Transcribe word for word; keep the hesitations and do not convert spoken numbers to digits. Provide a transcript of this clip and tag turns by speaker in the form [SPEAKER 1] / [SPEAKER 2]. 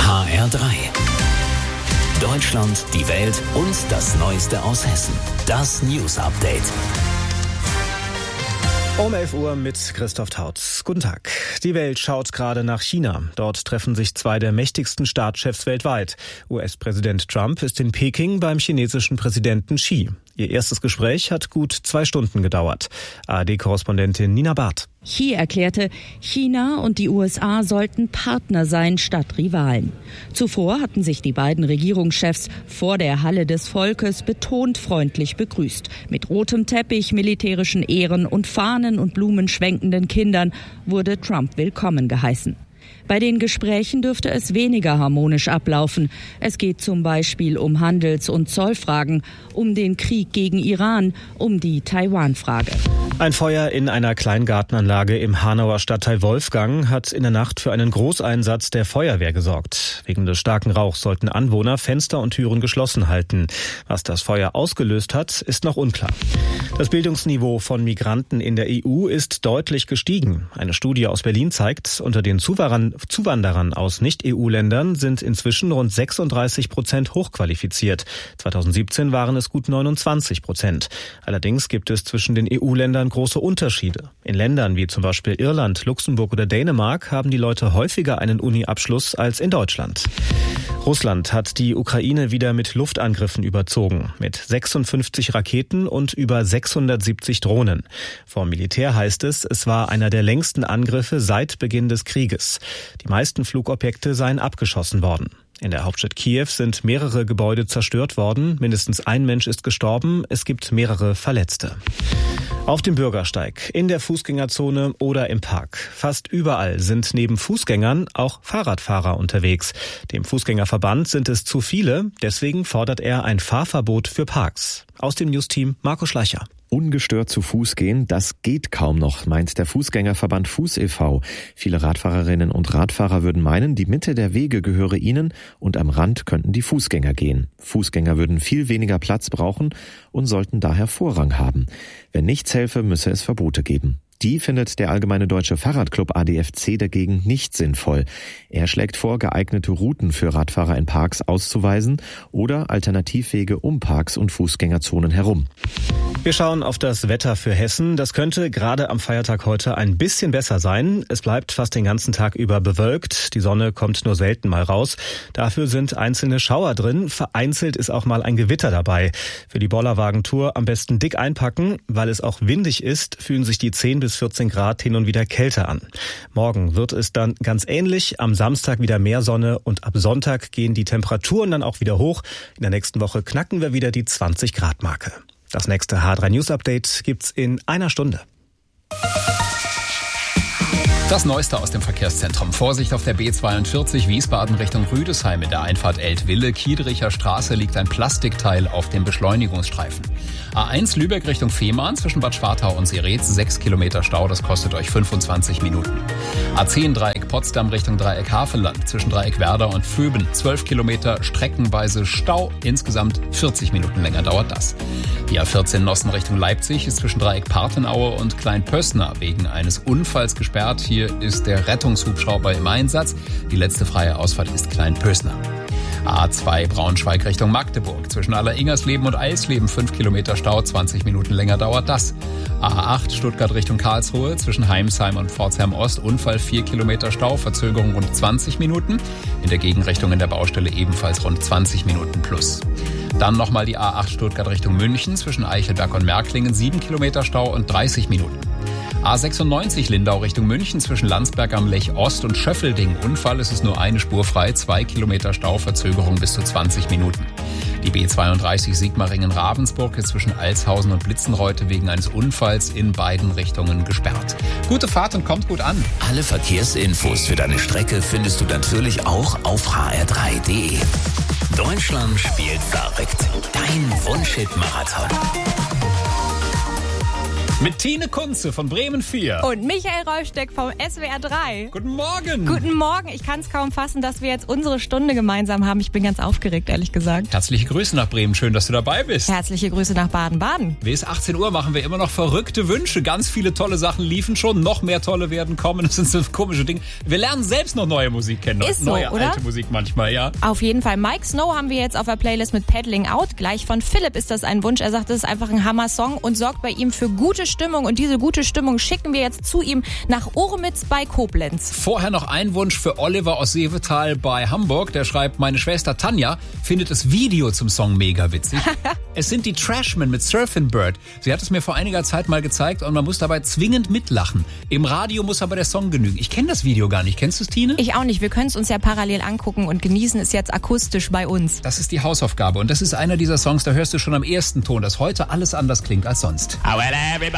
[SPEAKER 1] H R drei. Deutschland, die Welt und das Neueste aus Hessen. Das News Update.
[SPEAKER 2] Um elf Uhr mit Christoph Tautz. Guten Tag. Die Welt schaut gerade nach China. Dort treffen sich zwei der mächtigsten Staatschefs weltweit. U S-Präsident Trump ist in Peking beim chinesischen Präsidenten Xi. Ihr erstes Gespräch hat gut zwei Stunden gedauert. A R D-Korrespondentin Nina Barth.
[SPEAKER 3] Xi erklärte, China und die U S A sollten Partner sein statt Rivalen. Zuvor hatten sich die beiden Regierungschefs vor der Halle des Volkes betont freundlich begrüßt. Mit rotem Teppich, militärischen Ehren und Fahnen und Blumen schwenkenden Kindern wurde Trump willkommen geheißen. Bei den Gesprächen dürfte es weniger harmonisch ablaufen. Es geht zum Beispiel um Handels- und Zollfragen, um den Krieg gegen Iran, um die Taiwan-Frage.
[SPEAKER 2] Ein Feuer in einer Kleingartenanlage im Hanauer Stadtteil Wolfgang hat in der Nacht für einen Großeinsatz der Feuerwehr gesorgt. Wegen des starken Rauchs sollten Anwohner Fenster und Türen geschlossen halten. Was das Feuer ausgelöst hat, ist noch unklar. Das Bildungsniveau von Migranten in der E U ist deutlich gestiegen. Eine Studie aus Berlin zeigt, unter den Zuwanderern Zuwanderern aus Nicht-E U-Ländern sind inzwischen rund sechsunddreißig Prozent hochqualifiziert. zweitausendsiebzehn waren es gut neunundzwanzig Prozent. Allerdings gibt es zwischen den E U-Ländern große Unterschiede. In Ländern wie zum Beispiel Irland, Luxemburg oder Dänemark haben die Leute häufiger einen Uni-Abschluss als in Deutschland. Russland hat die Ukraine wieder mit Luftangriffen überzogen, mit sechsundfünfzig Raketen und über sechshundertsiebzig Drohnen. Vom Militär heißt es, es war einer der längsten Angriffe seit Beginn des Krieges. Die meisten Flugobjekte seien abgeschossen worden. In der Hauptstadt Kiew sind mehrere Gebäude zerstört worden, mindestens ein Mensch ist gestorben, es gibt mehrere Verletzte. Auf dem Bürgersteig, in der Fußgängerzone oder im Park. Fast überall sind neben Fußgängern auch Fahrradfahrer unterwegs. Dem Fußgängerverband sind es zu viele, deswegen fordert er ein Fahrverbot für Parks. Aus dem Newsteam Marco Schleicher.
[SPEAKER 4] Ungestört zu Fuß gehen, das geht kaum noch, meint der Fußgängerverband Fuß e V Viele Radfahrerinnen und Radfahrer würden meinen, die Mitte der Wege gehöre ihnen und am Rand könnten die Fußgänger gehen. Fußgänger würden viel weniger Platz brauchen und sollten daher Vorrang haben. Wenn nichts helfe, müsse es Verbote geben. Die findet der Allgemeine Deutsche Fahrradclub A D F C dagegen nicht sinnvoll. Er schlägt vor, geeignete Routen für Radfahrer in Parks auszuweisen oder Alternativwege um Parks und Fußgängerzonen herum.
[SPEAKER 2] Wir schauen auf das Wetter für Hessen. Das könnte gerade am Feiertag heute ein bisschen besser sein. Es bleibt fast den ganzen Tag über bewölkt. Die Sonne kommt nur selten mal raus. Dafür sind einzelne Schauer drin. Vereinzelt ist auch mal ein Gewitter dabei. Für die Bollerwagen-Tour am besten dick einpacken. Weil es auch windig ist, fühlen sich die zehn bis vierzehn Grad hin und wieder kälter an. Morgen wird es dann ganz ähnlich. Am Samstag wieder mehr Sonne und ab Sonntag gehen die Temperaturen dann auch wieder hoch. In der nächsten Woche knacken wir wieder die zwanzig Grad Marke. Das nächste H drei News Update gibt's in einer Stunde.
[SPEAKER 5] Das Neueste aus dem Verkehrszentrum. Vorsicht auf der B zweiundvierzig Wiesbaden Richtung Rüdesheim in der Einfahrt Eltville. Kiedricher Straße liegt ein Plastikteil auf dem Beschleunigungsstreifen. A eins Lübeck Richtung Fehmarn zwischen Bad Schwartau und Seretz. sechs Kilometer Stau, das kostet euch fünfundzwanzig Minuten. A zehn Dreieck Potsdam Richtung Dreieck Havelland zwischen Dreieck Werder und Föben. zwölf Kilometer streckenweise Stau. Insgesamt vierzig Minuten länger dauert das. Die A vierzehn Nossen Richtung Leipzig ist zwischen Dreieck Parthenaue und Kleinpössner wegen eines Unfalls gesperrt. Hier ist der Rettungshubschrauber im Einsatz. Die letzte freie Ausfahrt ist Kleinpössner. A zwei Braunschweig Richtung Magdeburg. Zwischen Alleringersleben und Eisleben fünf Kilometer Stau, zwanzig Minuten länger dauert das. A acht Stuttgart Richtung Karlsruhe. Zwischen Heimsheim und Pforzheim Ost Unfall vier Kilometer Stau, Verzögerung rund zwanzig Minuten. In der Gegenrichtung in der Baustelle ebenfalls rund zwanzig Minuten plus. Dann nochmal die A acht Stuttgart Richtung München. Zwischen Eichelberg und Märklingen sieben Kilometer Stau und dreißig Minuten. A sechsundneunzig Lindau Richtung München zwischen Landsberg am Lech Ost und Schöffelding. Unfall, ist es nur eine Spur frei, zwei Kilometer Stau, Verzögerung bis zu zwanzig Minuten. Die B zweiunddreißig Sigmaringen-Ravensburg ist zwischen Alshausen und Blitzenreute wegen eines Unfalls in beiden Richtungen gesperrt. Gute Fahrt und kommt gut an.
[SPEAKER 1] Alle Verkehrsinfos für deine Strecke findest du natürlich auch auf h r drei punkt d e. Deutschland spielt verrückt. Dein Wunschhit-Marathon.
[SPEAKER 5] Mit Tine Kunze von Bremen vier.
[SPEAKER 6] Und Michael Rolfsteck vom S W R drei.
[SPEAKER 5] Guten Morgen.
[SPEAKER 6] Guten Morgen. Ich kann es kaum fassen, dass wir jetzt unsere Stunde gemeinsam haben. Ich bin ganz aufgeregt, ehrlich gesagt.
[SPEAKER 5] Herzliche Grüße nach Bremen. Schön, dass du dabei bist.
[SPEAKER 6] Herzliche Grüße nach Baden-Baden.
[SPEAKER 5] Bis achtzehn Uhr machen wir immer noch verrückte Wünsche. Ganz viele tolle Sachen liefen schon. Noch mehr tolle werden kommen. Das sind so komische Dinge. Wir lernen selbst noch neue Musik kennen.
[SPEAKER 6] Ist so,
[SPEAKER 5] neue,
[SPEAKER 6] oder?
[SPEAKER 5] alte Musik manchmal, ja.
[SPEAKER 6] Auf jeden Fall. Mike Snow haben wir jetzt auf der Playlist mit Paddling Out. Gleich von Philipp ist das ein Wunsch. Er sagt, das ist einfach ein Hammer-Song und sorgt bei ihm für gute Stimmung. Und diese gute Stimmung schicken wir jetzt zu ihm nach Ohremitz bei Koblenz.
[SPEAKER 5] Vorher noch ein Wunsch für Oliver aus Seevetal bei Hamburg. Der schreibt, meine Schwester Tanja findet das Video zum Song mega witzig. Es sind die Trashmen mit Surfing Bird. Sie hat es mir vor einiger Zeit mal gezeigt und man muss dabei zwingend mitlachen. Im Radio muss aber der Song genügen. Ich kenne das Video gar nicht. Kennst du es, Tine?
[SPEAKER 6] Ich auch nicht. Wir können es uns ja parallel angucken und genießen es jetzt akustisch bei uns.
[SPEAKER 5] Das ist die Hausaufgabe und das ist einer dieser Songs, da hörst du schon am ersten Ton, dass heute alles anders klingt als sonst.
[SPEAKER 1] Oh, well, everybody